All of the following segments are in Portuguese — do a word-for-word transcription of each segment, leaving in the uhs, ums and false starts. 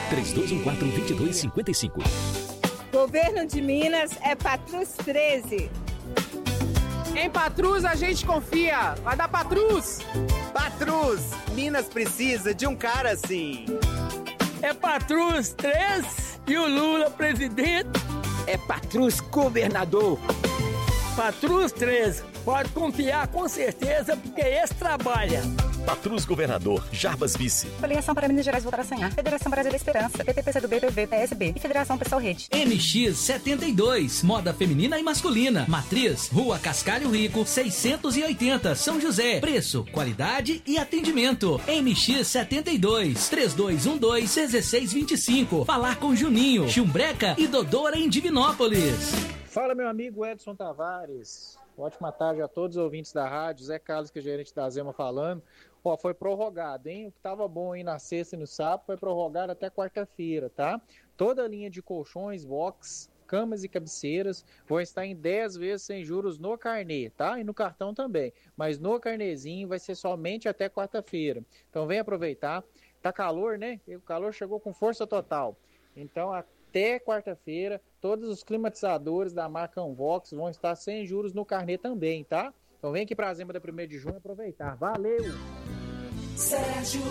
três dois um quatro, dois dois cinco cinco. Governo de Minas é Patrus treze. Em Patrus a gente confia. Vai dar Patrus. Patrus, Minas precisa de um cara assim. É Patrus três e o Lula presidente. É Patrus governador. Patrus três, pode confiar com certeza, porque esse trabalha. Patrus governador, Jarbas vice. Coligação para Minas Gerais voltar a sonhar. Federação Brasil da Esperança. P T, P C do B, P V, P S B e Federação Pessoal Rede. M X setenta e dois, moda feminina e masculina. Matriz, Rua Cascalho Rico, seiscentos e oitenta, São José. Preço, qualidade e atendimento. M X setenta e dois, três dois um dois, um seis dois cinco. Falar com Juninho, Chumbreca e Dodora em Divinópolis. Fala, meu amigo Edson Tavares. Ótima tarde a todos os ouvintes da rádio. Zé Carlos, que é gerente da Zema, falando. Ó, foi prorrogado, hein? O que tava bom aí na sexta e no sábado foi prorrogado até quarta-feira, tá? Toda a linha de colchões, box, camas e cabeceiras vão estar em dez vezes sem juros no carnê, tá? E no cartão também. Mas no carnezinho vai ser somente até quarta-feira. Então vem aproveitar. Tá calor, né? O calor chegou com força total. Então até quarta-feira, todos os climatizadores da marca Unvox vão estar sem juros no carnê também, tá? Então vem aqui pra Zema da primeiro de junho aproveitar. Valeu! Sérgio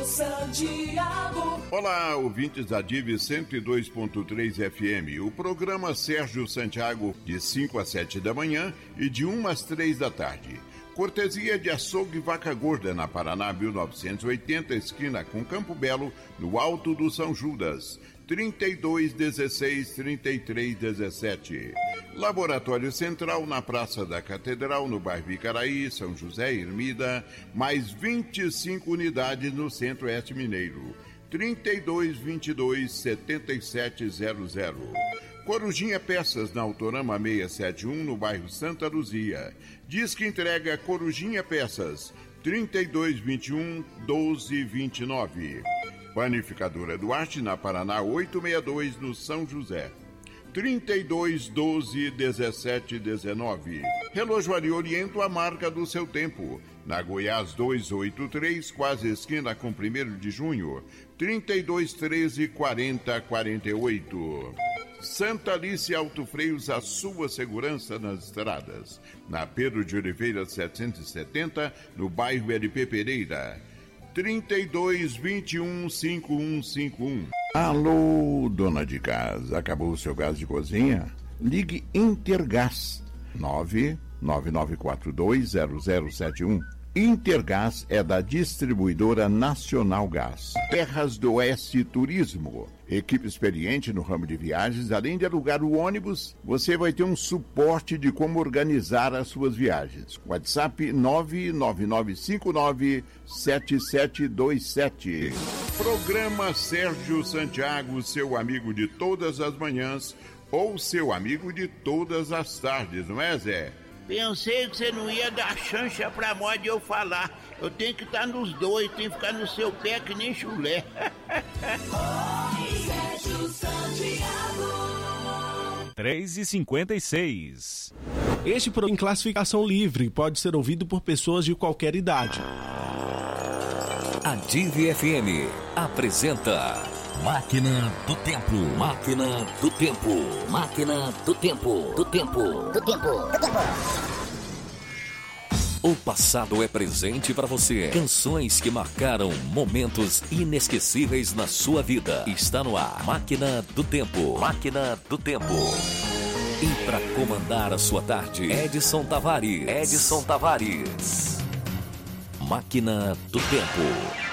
Santiago. Olá, ouvintes da D I V cento e dois ponto três F M. O programa Sérgio Santiago, de cinco às sete da manhã e de uma às três da tarde. Cortesia de Açougue Vaca Gorda, na Paraná mil novecentos e oitenta, esquina com Campo Belo, no Alto do São Judas. trinta e dois, dezesseis, trinta e três, dezessete. Laboratório Central, na Praça da Catedral, no bairro Icaraí, São José, Ermida, mais vinte e cinco unidades no Centro-Oeste Mineiro. trinta e dois, vinte e dois, setenta e sete zero zero. Corujinha Peças, na Autorama seiscentos e setenta e um, no bairro Santa Luzia. Diz que entrega Corujinha Peças, trinta e dois, vinte e um, doze, vinte e nove. Panificadora Duarte, na Paraná oitocentos e sessenta e dois, no São José. trinta e dois, doze, dezessete, dezenove. Relojoaria Oriento, a marca do seu tempo. Na Goiás duzentos e oitenta e três, quase esquina com primeiro de junho. trinta e dois, treze, quarenta, quarenta e oito. Santa Alice Autofreios, a sua segurança nas estradas. Na Pedro de Oliveira setecentos e setenta, no bairro L P Pereira. trinta e dois, vinte e um, cinquenta e um cinquenta e um. Alô, dona de casa, acabou o seu gás de cozinha? Ligue Intergás nove nove nove quatro dois zero zero sete um. Intergás é da Distribuidora Nacional Gás. Terras do Oeste Turismo. Equipe experiente no ramo de viagens, além de alugar o ônibus, você vai ter um suporte de como organizar as suas viagens. WhatsApp nove nove nove cinco nove sete sete dois sete. Programa Sérgio Santiago, seu amigo de todas as manhãs ou seu amigo de todas as tardes, não é, Zé? Pensei que você não ia dar chancha pra moda de eu falar. Eu tenho que estar nos dois, tenho que ficar no seu pé que nem chulé. Sérgio Santiago. três e cinquenta e seis. Este programa em classificação livre pode ser ouvido por pessoas de qualquer idade. A D I V F M apresenta Máquina do Tempo. Máquina do Tempo. Máquina do Tempo. Do Tempo. Do Tempo. Do Tempo. O passado é presente para você. Canções que marcaram momentos inesquecíveis na sua vida. Está no ar. Máquina do Tempo. Máquina do Tempo. E para comandar a sua tarde, Edson Tavares. Edson Tavares. Máquina do Tempo.